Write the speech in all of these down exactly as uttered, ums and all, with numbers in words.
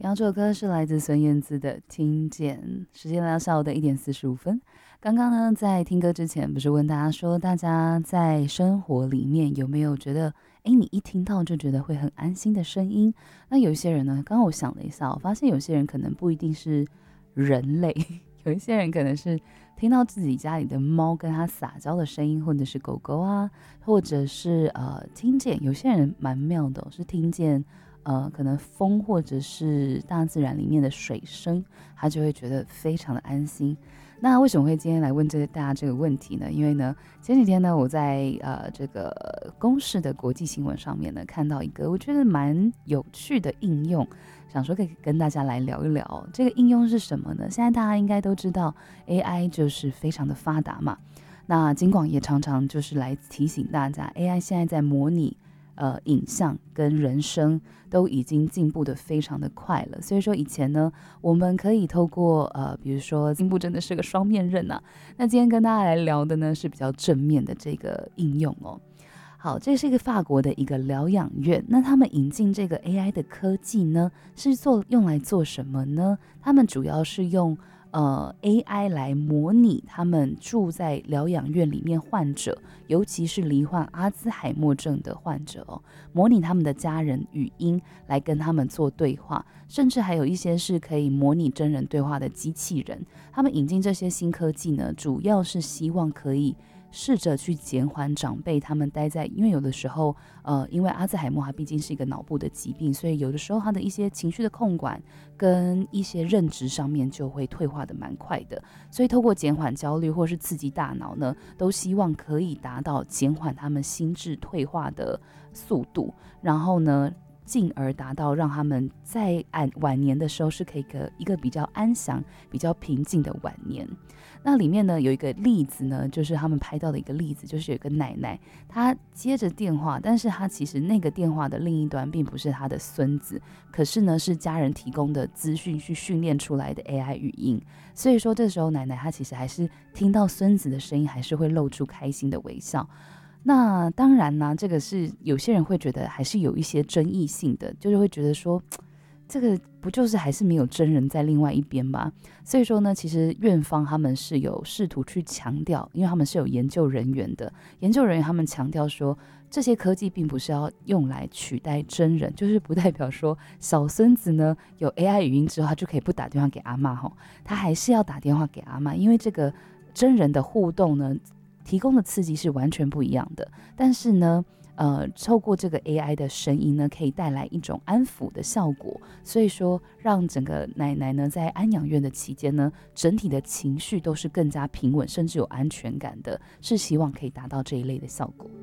然后这首歌是来自孙燕姿的《听见》，时间来到下午的一点四十五分。刚刚呢，在听歌之前，不是问大家说，大家在生活里面有没有觉得，哎，你一听到就觉得会很安心的声音？那有一些人呢，刚刚我想了一下，我发现有些人可能不一定是人类，有一些人可能是听到自己家里的猫跟它撒娇的声音，或者是狗狗啊，或者是呃听见，有些人蛮妙的哦，是听见。呃，可能风或者是大自然里面的水声，他就会觉得非常的安心。那为什么会今天来问这个大家这个问题呢？因为呢，前几天呢，我在呃这个公视的国际新闻上面呢，看到一个我觉得蛮有趣的应用，想说可以跟大家来聊一聊。这个应用是什么呢？现在大家应该都知道 A I 就是非常的发达嘛。那金广也常常就是来提醒大家 ，A I 现在在模拟。呃，影像跟人声都已经进步的非常的快了，所以说以前呢，我们可以透过呃，比如说进步真的是个双面刃啊。那今天跟大家来聊的呢是比较正面的这个应用哦。好，这是一个法国的一个疗养院，那他们引进这个 A I 的科技呢，是做用来做什么呢？他们主要是用。呃，A I 来模拟他们住在疗养院里面患者，尤其是罹患阿兹海默症的患者哦，模拟他们的家人语音来跟他们做对话，甚至还有一些是可以模拟真人对话的机器人。他们引进这些新科技呢，主要是希望可以试着去减缓长辈他们待在，因为有的时候，呃，因为阿兹海默它毕竟是一个脑部的疾病，所以有的时候他的一些情绪的控管跟一些认知上面就会退化的蛮快的，所以透过减缓焦虑或是刺激大脑呢，都希望可以达到减缓他们心智退化的速度，然后呢。进而达到让他们在晚年的时候是可以个一个比较安详、比较平静的晚年。那里面呢有一个例子呢，就是他们拍到的一个例子，就是有个奶奶，她接着电话，但是她其实那个电话的另一端并不是她的孙子，可是呢是家人提供的资讯去训练出来的 A I 语音。所以说这时候奶奶她其实还是听到孙子的声音，还是会露出开心的微笑。那当然呢，这个是有些人会觉得还是有一些争议性的，就是会觉得说，这个不就是还是没有真人在另外一边吧？所以说呢，其实院方他们是有试图去强调，因为他们是有研究人员的，研究人员他们强调说，这些科技并不是要用来取代真人，就是不代表说小孙子呢有 A I 语音之后，他就可以不打电话给阿嬷吼，他还是要打电话给阿嬷，因为这个真人的互动呢。提供的刺激是完全不一样的，但是呢，呃，透过这个 A I 的声音呢，可以带来一种安抚的效果，所以说让整个奶奶呢在安养院的期间呢，整体的情绪都是更加平稳，甚至有安全感的，是希望可以达到这一类的效果。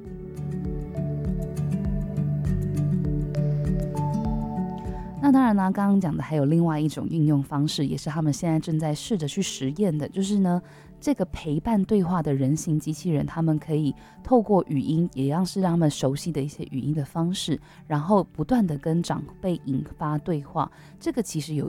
那当然呢，刚刚讲的还有另外一种应用方式，也是他们现在正在试着去实验的，就是呢，这个陪伴对话的人形机器人，他们可以透过语音，也让是让他们熟悉的一些语音的方式，然后不断的跟长辈引发对话。这个其实有